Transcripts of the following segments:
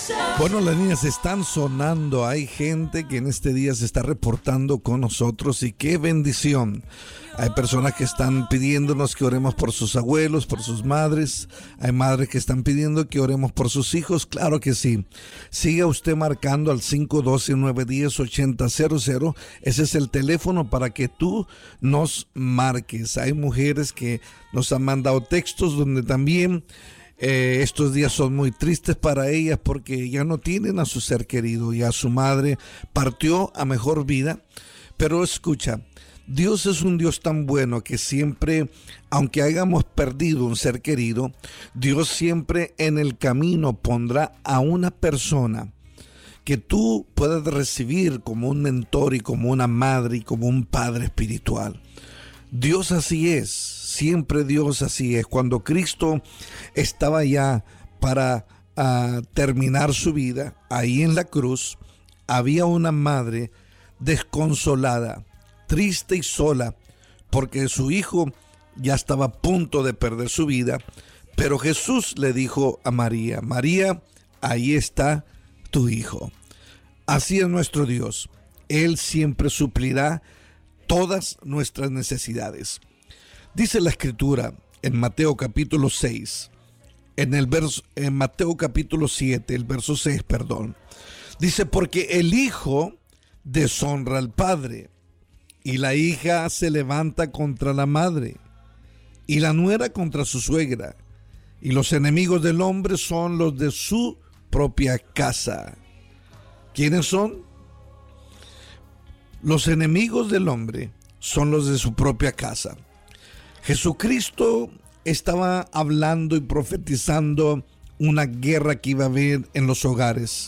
Bueno, las niñas están sonando. Hay gente que en este día se está reportando con nosotros y qué bendición. Hay personas que están pidiéndonos que oremos por sus abuelos, por sus madres. Hay madres que están pidiendo que oremos por sus hijos. Claro que sí. Siga usted marcando al 512-910-8000. Ese es el teléfono para que tú nos marques. Hay mujeres que nos han mandado textos donde también estos días son muy tristes para ellas porque ya no tienen a su ser querido y a su madre partió a mejor vida. Pero escucha, Dios es un Dios tan bueno que siempre, aunque hayamos perdido un ser querido, Dios siempre en el camino pondrá a una persona que tú puedas recibir como un mentor y como una madre y como un padre espiritual. Dios así es, siempre Dios así es. Cuando Cristo estaba ya para terminar su vida, ahí en la cruz, había una madre desconsolada, triste y sola, porque su hijo ya estaba a punto de perder su vida. Pero Jesús le dijo a María: María, ahí está tu hijo. Así es nuestro Dios. Él siempre suplirá todas nuestras necesidades. Dice la Escritura en Mateo capítulo 6, en Mateo capítulo 7, el verso 6, dice: porque el hijo deshonra al padre, y la hija se levanta contra la madre, y la nuera contra su suegra, y los enemigos del hombre son los de su propia casa. ¿Quiénes son? Los enemigos del hombre son los de su propia casa. Jesucristo estaba hablando y profetizando una guerra que iba a haber en los hogares.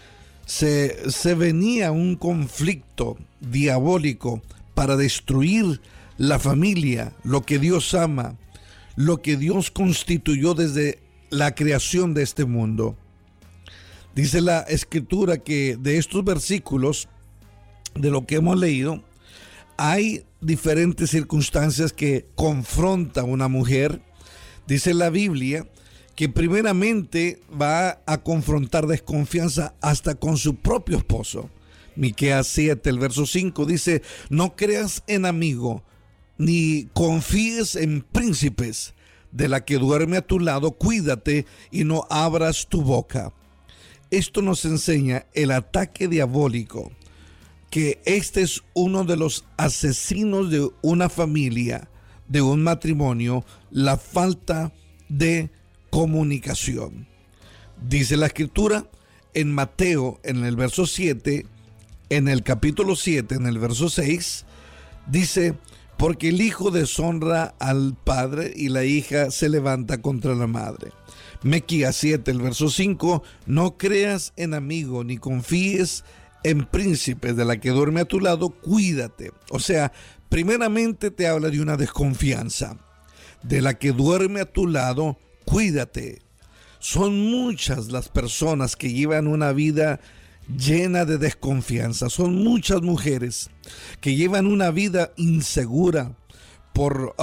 Se venía un conflicto diabólico para destruir la familia, lo que Dios ama, lo que Dios constituyó desde la creación de este mundo. Dice la Escritura que de estos versículos, de lo que hemos leído, hay diferentes circunstancias que confronta a una mujer. Dice la Biblia que primeramente va a confrontar desconfianza hasta con su propio esposo. Miqueas 7, el verso 5 dice: no creas en amigo, ni confíes en príncipes. De la que duerme a tu lado, cuídate y no abras tu boca. Esto nos enseña el ataque diabólico, que este es uno de los asesinos de una familia, de un matrimonio, la falta de comunicación. Dice la Escritura en Mateo, en el verso 7, en el capítulo 7, en el verso 6, dice: porque el hijo deshonra al padre y la hija se levanta contra la madre. Miqueas 7, el verso 5, no creas en amigo ni confíes en príncipe. De la que duerme a tu lado, cuídate. O sea, primeramente te habla de una desconfianza. De la que duerme a tu lado, cuídate. Son muchas las personas que llevan una vida llena de desconfianza. Son muchas mujeres que llevan una vida insegura por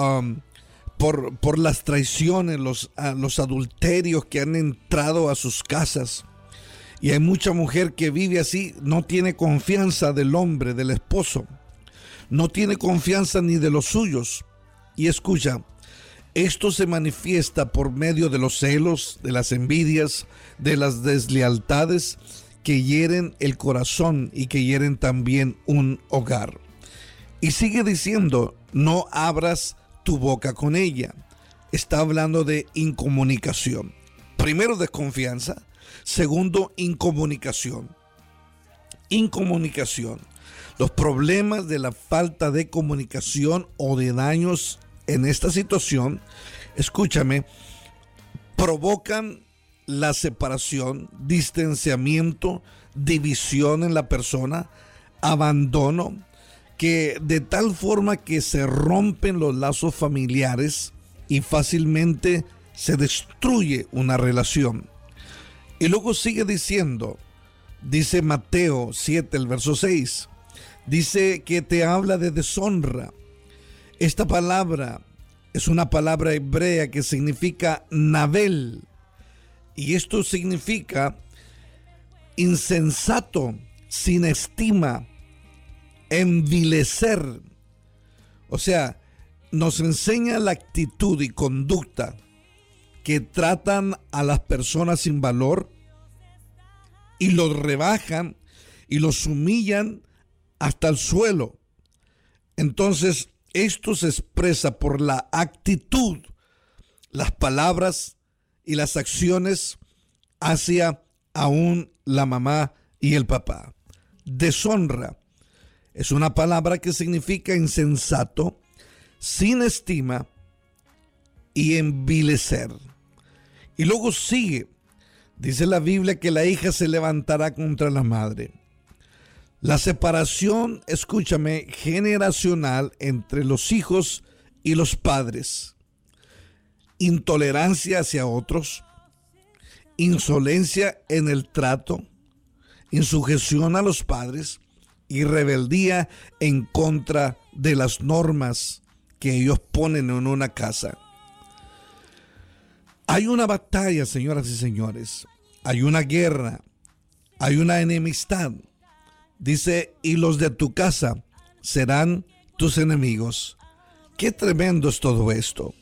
las traiciones, los adulterios que han entrado a sus casas. Y hay mucha mujer que vive así, no tiene confianza del hombre, del esposo. No tiene confianza ni de los suyos. Y escucha, esto se manifiesta por medio de los celos, de las envidias, de las deslealtades que hieren el corazón y que hieren también un hogar. Y sigue diciendo: no abras tu boca con ella. Está hablando de incomunicación. Primero, desconfianza. Segundo, incomunicación. Incomunicación. Los problemas de la falta de comunicación o de daños en esta situación, escúchame, provocan la separación, distanciamiento, división en la persona, abandono, que de tal forma que se rompen los lazos familiares y fácilmente se destruye una relación. Y luego sigue diciendo, dice Mateo 7, el verso 6, dice que te habla de deshonra. Esta palabra es una palabra hebrea que significa Nabel. Y esto significa insensato, sin estima, envilecer. O sea, nos enseña la actitud y conducta que tratan a las personas sin valor y los rebajan y los humillan hasta el suelo. Entonces, esto se expresa por la actitud, las palabras y las acciones hacia aún la mamá y el papá. Deshonra es una palabra que significa insensato, sin estima y envilecer. Y luego sigue, dice la Biblia que la hija se levantará contra la madre. La separación, escúchame, generacional entre los hijos y los padres. Intolerancia hacia otros, insolencia en el trato, insujeción a los padres y rebeldía en contra de las normas que ellos ponen en una casa. Hay una batalla, señoras y señores. Hay una guerra. Hay una enemistad. Dice, y los de tu casa serán tus enemigos. Qué tremendo es todo esto.